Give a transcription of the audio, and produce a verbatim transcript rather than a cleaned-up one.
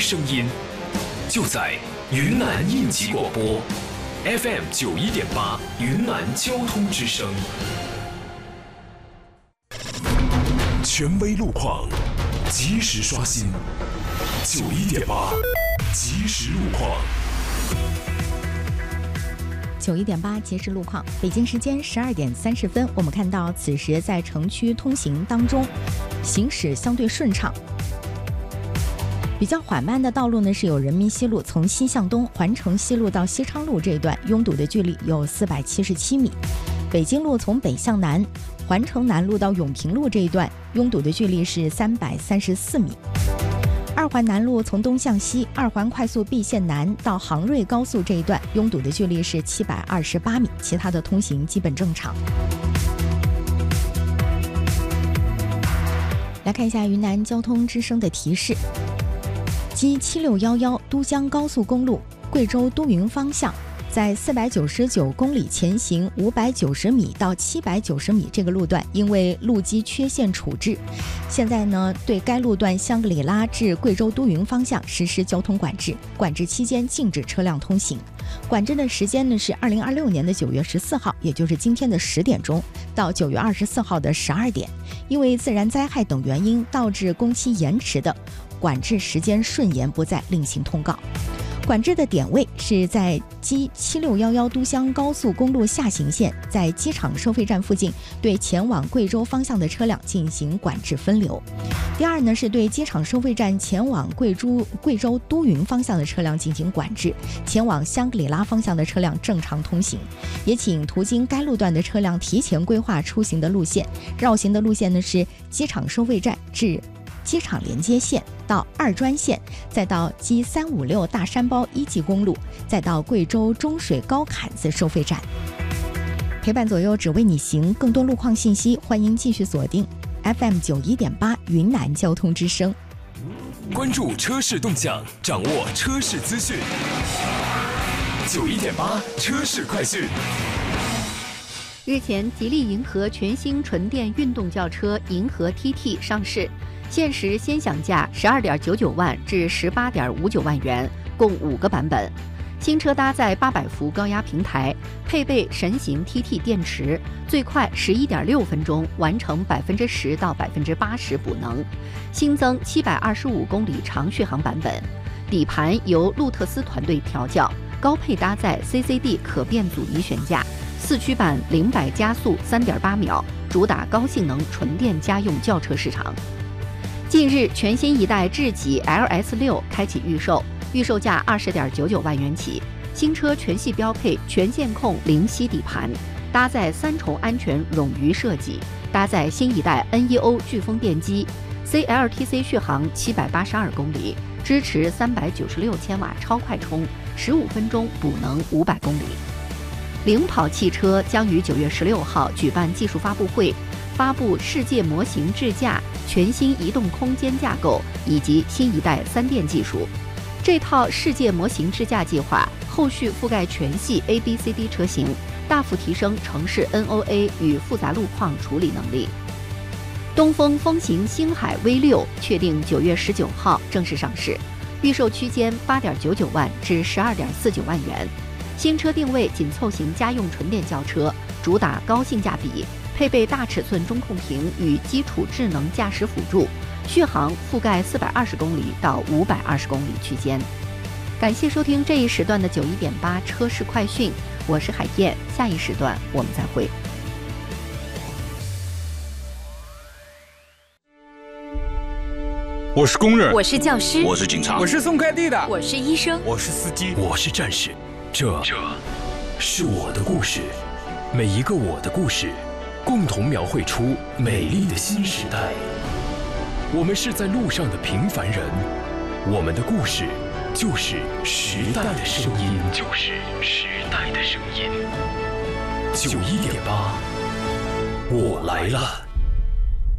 声音，就在云南应急广播 F M 九一点八云南交通之声。权威路况，及时刷新。九一点八，及时路况。 九一点八，即时路况。北京时间十二点三十分，我们看到此时在城区通行当中，行驶相对顺畅。比较缓慢的道路呢，是有人民西路从西向东环城西路到西昌路这一段，拥堵的距离有四百七十七米。北京路从北向南环城南路到永平路这一段，拥堵的距离是三百三十四米。二环南路从东向西二环快速 B 线南到杭瑞高速这一段，拥堵的距离是七百二十八米，其他的通行基本正常。来看一下云南交通之声的提示：G 七六一一都江高速公路贵州都匀方向，在四百九十九公里前行五百九十米到七百九十米这个路段，因为路基缺陷处置，现在呢对该路段香格里拉至贵州都匀方向实施交通管制，管制期间禁止车辆通行。管制的时间呢是二零二六年的九月十四号，也就是今天的十点钟到九月二十四号的十二点。因为自然灾害等原因导致工期延迟的，管制时间顺延，不再另行通告。管制的点位是在 G 七六一一都江高速公路下行线，在机场收费站附近对前往贵州方向的车辆进行管制分流。第二呢，是对机场收费站前往贵州贵州都匀方向的车辆进行管制，前往香格里拉方向的车辆正常通行。也请途经该路段的车辆提前规划出行的路线，绕行的路线呢是机场收费站至机场连接线到二专线，再到 G 三五六大山包一级公路，再到贵州中水高坎子收费站。陪伴左右，只为你行。更多路况信息，欢迎继续锁定 F M 九一点八云南交通之声。 关注车市动向，掌握车市资讯。九一点八车市快讯。 日前，吉利银河全新纯电运动轿车银河 T T 上市。限时先享价十二点九九万至十八点五九万元，共五个版本。新车搭载八百伏高压平台，配备神行 T T 电池，最快十一点六分钟完成百分之十到百分之八十补能。新增七百二十五公里长续航版本，底盘由路特斯团队调教，高配搭载 C C D 可变阻尼悬架，四驱版零百加速三点八秒，主打高性能纯电家用轿车市场。近日，全新一代智己 L S 六 开启预售，预售价二十点九九万元起。新车全系标配全线控零息底盘，搭载三重安全冗余设计，搭载新一代 N E O 飓风电机 ，C L T C 续航七百八十二公里，支持三百九十六千瓦超快充，十五分钟补能五百公里。领跑汽车将于九月十六号举办技术发布会，发布世界模型智驾全新移动空间架构以及新一代三电技术。这套世界模型智驾计划后续覆盖全系 A B C D 车型，大幅提升城市 N O A 与复杂路况处理能力。东风风行星海 V 六 确定九月十九号正式上市，预售区间八点九九万至十二点四九万元。新车定位紧凑型家用纯电轿车，主打高性价比，配备大尺寸中控屏与基础智能驾驶辅助，续航覆盖四百二十公里到五百二十公里区间。感谢收听这一时段的九一点八车市快讯，我是海燕，下一时段我们再会。 我是工人， 我是教师， 我是警察， 我是送快递的， 我是医生， 我是司机， 我是战士。这这是我的故事，每一个我的故事，共同描绘出美丽的新时代。我们是在路上的平凡人，我们的故事就是时代的声音，就是时代的声音。九一点八，我来了。